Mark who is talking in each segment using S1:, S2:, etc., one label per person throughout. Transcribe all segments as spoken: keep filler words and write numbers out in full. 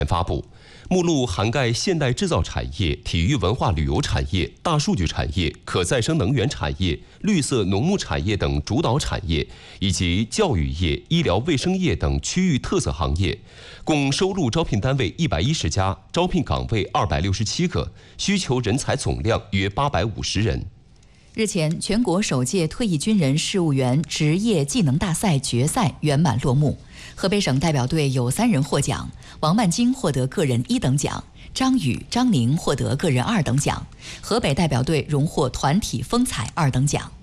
S1: 发布，目录涵盖现代制造产业、体育文化旅游产业、大数据产业、可再生能源产业、绿色农牧产业等主导产业，以及教育业、医疗卫生业等区域特色行业，共收录招聘单位一百一十家，招聘岗位二百六十七个，需求人才总量约八百五十人。
S2: 日前，全国首届退役军人事务员职业技能大赛决赛圆满落幕。河北省代表队有三人获奖，王曼晶获得个人一等奖，张宇、张宁获得个人二等奖，河北代表队荣获团体风采二等奖。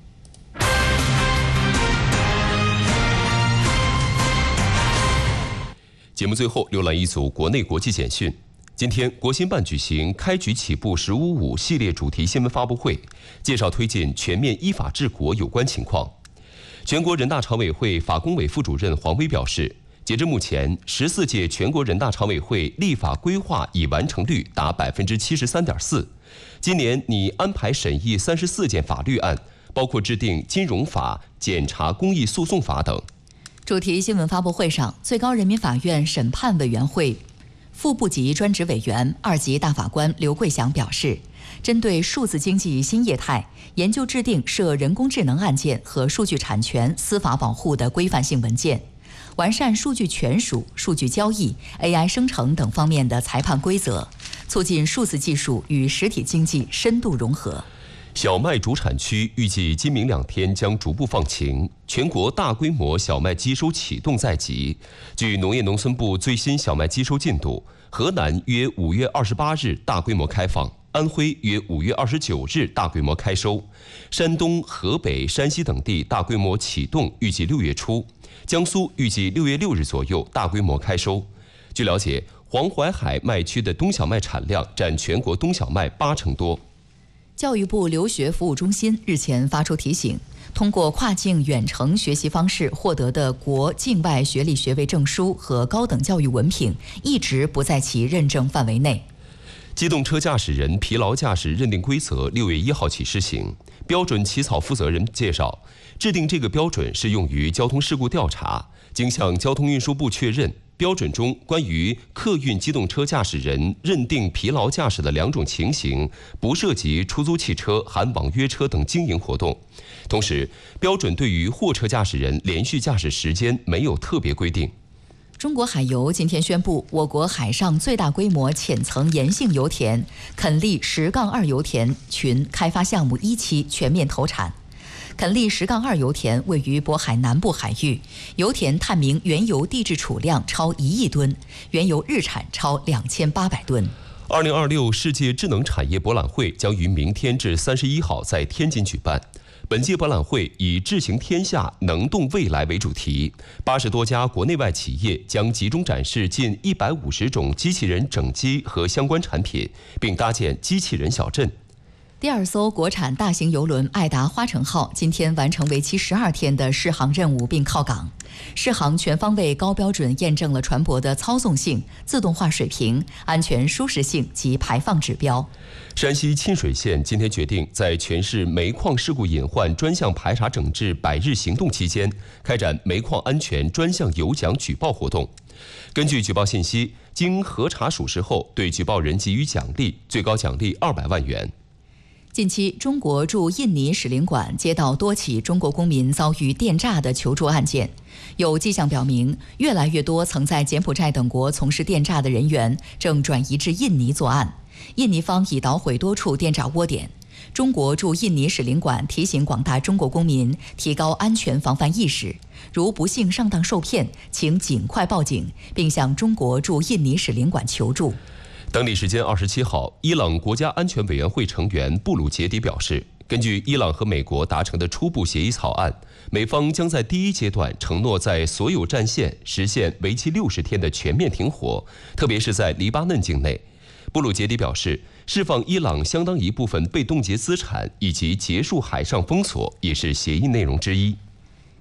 S1: 节目最后浏览一组国内国际简讯。今天，国新办举行开局起步“十五五”系列主题新闻发布会，介绍推进全面依法治国有关情况。全国人大常委会法工委副主任黄威表示，截至目前，十四届全国人大常委会立法规划已完成率达百分之七十三点四。今年拟安排审议三十四件法律案，包括制定金融法、检察公益诉讼法等。
S2: 主题新闻发布会上，最高人民法院审判委员会副部级专职委员、二级大法官刘桂祥表示，针对数字经济新业态，研究制定涉人工智能案件和数据产权司法保护的规范性文件，完善数据权属、数据交易、A I 生成等方面的裁判规则，促进数字技术与实体经济深度融合。
S1: 小麦主产区预计今明两天将逐步放晴，全国大规模小麦机收启动在即。据农业农村部最新小麦机收进度，河南约五月二十八日大规模开放，安徽约五月二十九日大规模开收，山东、河北、山西等地大规模启动，预计六月初，江苏预计六月六日左右大规模开收。据了解，黄淮海麦区的冬小麦产量占全国冬小麦八成多。
S2: 教育部留学服务中心日前发出提醒，通过跨境远程学习方式获得的国境外学历学位证书和高等教育文凭一直不在其认证范围内。
S1: 机动车驾驶人疲劳驾驶认定规则六月一号起施行。标准起草负责人介绍，制定这个标准是用于交通事故调查，经向交通运输部确认，标准中关于客运机动车驾驶人认定疲劳驾驶的两种情形，不涉及出租汽车、含网约车等经营活动。同时，标准对于货车驾驶人连续驾驶时间没有特别规定。
S2: 中国海油今天宣布，我国海上最大规模浅层岩性油田垦利十杠二油田群开发项目一期全面投产。垦利十杠二油田位于渤海南部海域，油田探明原油地质储量超一亿吨，原油日产超两千八百吨。
S1: 二零二六世界智能产业博览会将于明天至三十一号在天津举办。本届博览会以"智行天下，能动未来"为主题，八十多家国内外企业将集中展示近一百五十种机器人整机和相关产品，并搭建机器人小镇。
S2: 第二艘国产大型邮轮爱达花城号今天完成为期十二天的试航任务并靠港。试航全方位高标准验证了船舶的操纵性、自动化水平、安全舒适性及排放指标。
S1: 山西沁水县今天决定在全市煤矿事故隐患专项排查整治百日行动期间，开展煤矿安全专项有奖举报活动。根据举报信息，经核查属实后，对举报人给予奖励，最高奖励二百万元。
S2: 近期，中国驻印尼使领馆接到多起中国公民遭遇电诈的求助案件，有迹象表明，越来越多曾在柬埔寨等国从事电诈的人员正转移至印尼作案。印尼方已捣毁多处电诈窝点。中国驻印尼使领馆提醒广大中国公民提高安全防范意识，如不幸上当受骗，请尽快报警，并向中国驻印尼使领馆求助。
S1: 当地时间二十七号，伊朗国家安全委员会成员布鲁杰迪表示，根据伊朗和美国达成的初步协议草案，美方将在第一阶段承诺在所有战线实现为期六十天的全面停火，特别是在黎巴嫩境内。布鲁杰迪表示，释放伊朗相当一部分被冻结资产以及结束海上封锁也是协议内容之一。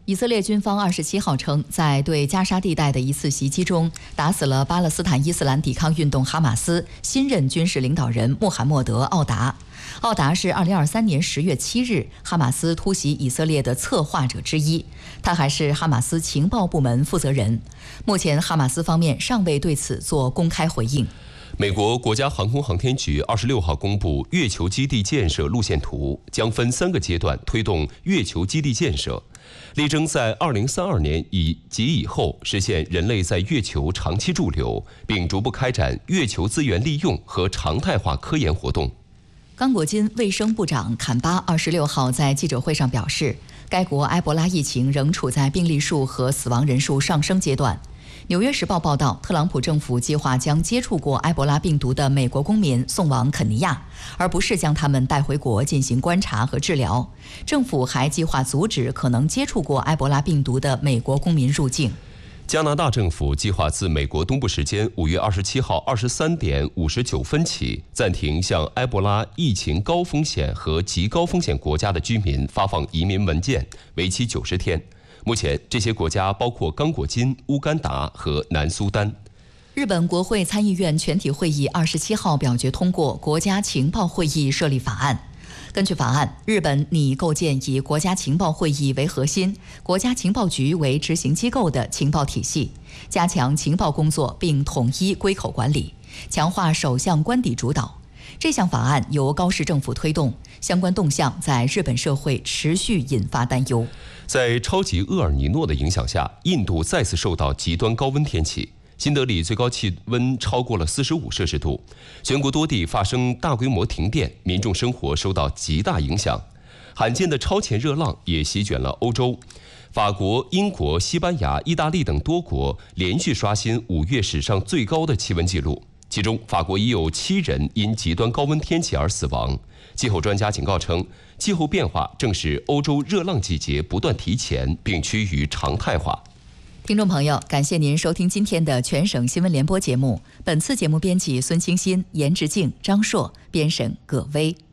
S2: 以色列军方二十七号称，在对加沙地带的一次袭击中，打死了巴勒斯坦伊斯兰抵抗运动哈马斯新任军事领导人穆罕默德·奥达。奥达是二零二三年十月七日哈马斯突袭以色列的策划者之一，他还是哈马斯情报部门负责人。目前，哈马斯方面尚未对此做公开回应。
S1: 美国国家航空航天局二十六号公布月球基地建设路线图，将分三个阶段推动月球基地建设，力争在二零三二年以及以后实现人类在月球长期驻留，并逐步开展月球资源利用和常态化科研活动。
S2: 刚果金卫生部长坎巴二十六号在记者会上表示，该国埃博拉疫情仍处在病例数和死亡人数上升阶段。纽约时报报道，特朗普政府计划将接触过埃博拉病毒的美国公民送往肯尼亚，而不是将他们带回国进行观察和治疗。政府还计划阻止可能接触过埃博拉病毒的美国公民入境。
S1: 加拿大政府计划自美国东部时间五月二十七号二十三点五十九分起，暂停向埃博拉疫情高风险和极高风险国家的居民发放移民文件，为期九十天。目前，这些国家包括刚果金、乌干达和南苏丹。
S2: 日本国会参议院全体会议二十七号表决通过国家情报会议设立法案。根据法案，日本拟构建以国家情报会议为核心、国家情报局为执行机构的情报体系，加强情报工作并统一归口管理，强化首相官邸主导。这项法案由高市政府推动，相关动向在日本社会持续引发担忧。
S1: 在超级厄尔尼诺的影响下，印度再次受到极端高温天气。新德里最高气温超过了四十五摄氏度，全国多地发生大规模停电，民众生活受到极大影响。罕见的超前热浪也席卷了欧洲，法国、英国、西班牙、意大利等多国连续刷新五月史上最高的气温纪录。其中，法国已有七人因极端高温天气而死亡。气候专家警告称，气候变化正使欧洲热浪季节不断提前，并趋于常态化。
S2: 听众朋友，感谢您收听今天的全省新闻联播节目。本次节目编辑孙清新、严志静、张硕，编审葛薇。